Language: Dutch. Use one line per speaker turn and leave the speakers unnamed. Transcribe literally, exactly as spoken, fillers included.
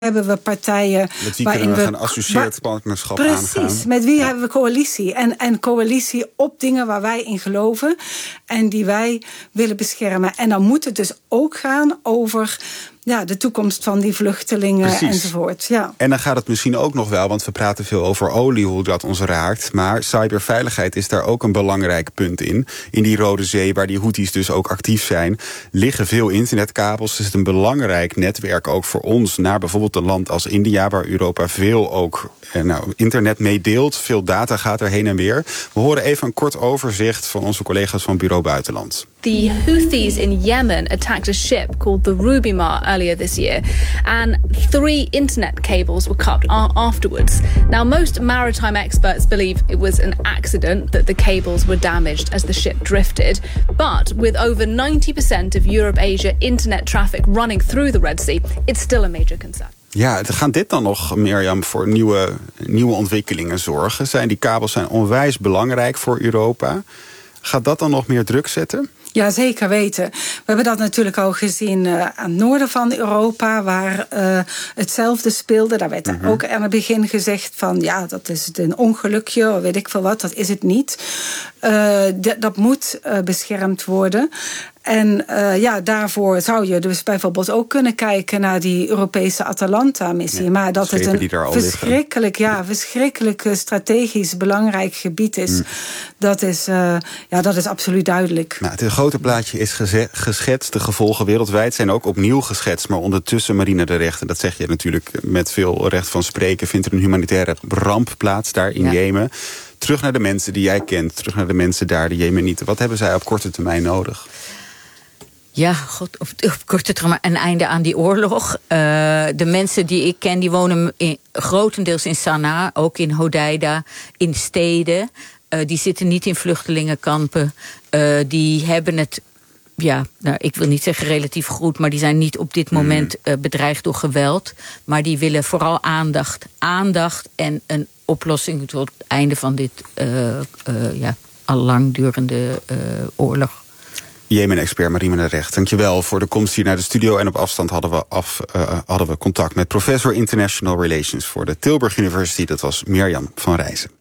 hebben we partijen...
Met wie kunnen we, we gaan associeerd partnerschap aangaan?
Precies, met wie ja. hebben we coalitie. En, en coalitie op dingen waar wij in geloven en die wij willen beschermen. En dan moet het dus ook gaan over... Ja, de toekomst van die vluchtelingen Precies. enzovoort. Ja.
En dan gaat het misschien ook nog wel, want we praten veel over olie, hoe dat ons raakt. Maar cyberveiligheid is daar ook een belangrijk punt in. In die Rode Zee, waar die Houthis dus ook actief zijn, liggen veel internetkabels. Dus het is een belangrijk netwerk ook voor ons naar bijvoorbeeld een land als India, waar Europa veel ook eh, nou, internet mee deelt. Veel data gaat er heen en weer. We horen even een kort overzicht van onze collega's van Bureau Buitenland.
The Houthis in Yemen attacked a ship called the Ruby Mar earlier this year, and three internet cables were cut afterwards. Now, most maritime experts believe it was an accident, that the cables were damaged as the ship drifted. But with over ninety percent of Europe-Asia internet traffic running through the Red Sea, it's still a major concern.
Ja, gaan dit dan nog, Mirjam, voor nieuwe, nieuwe ontwikkelingen zorgen? Zijn die kabels zijn onwijs belangrijk voor Europa. Gaat dat dan nog meer druk zetten?
Ja, zeker weten. We hebben dat natuurlijk al gezien uh, aan het noorden van Europa, waar uh, hetzelfde speelde. Daar werd mm-hmm. ook aan het begin gezegd van, ja, dat is een ongelukje, of weet ik veel wat, dat is het niet. Uh, d- dat moet uh, beschermd worden. En uh, ja, daarvoor zou je dus bijvoorbeeld ook kunnen kijken naar die Europese Atalanta-missie. Ja, maar dat het een verschrikkelijk, ja, verschrikkelijk strategisch belangrijk gebied is, mm. dat is, uh, ja, dat is absoluut duidelijk.
Nou, het grote plaatje is geze- geschetst. De gevolgen wereldwijd zijn ook opnieuw geschetst. Maar ondertussen, Marina de Recht, en dat zeg je natuurlijk met veel recht van spreken, vindt er een humanitaire ramp plaats daar in ja. Jemen. Terug naar de mensen die jij kent, terug naar de mensen daar, de Jemenieten. Wat hebben zij op korte termijn nodig?
Ja, god, op, op korte termijn een einde aan die oorlog. Uh, de mensen die ik ken, die wonen in, grotendeels in Sanaa, ook in Hodeida, in steden. Uh, die zitten niet in vluchtelingenkampen. Uh, die hebben het, ja, nou, ik wil niet zeggen relatief goed, maar die zijn niet op dit moment uh, bedreigd door geweld. Maar die willen vooral aandacht. Aandacht en een oplossing tot het einde van dit uh, uh, ja, al lang durende uh, oorlog.
Jemen-expert Marina de Recht, dankjewel voor de komst hier naar de studio. En op afstand hadden we, af, uh, hadden we contact met professor International Relations voor de Tilburg University. Dat was Mirjam van Rijzen.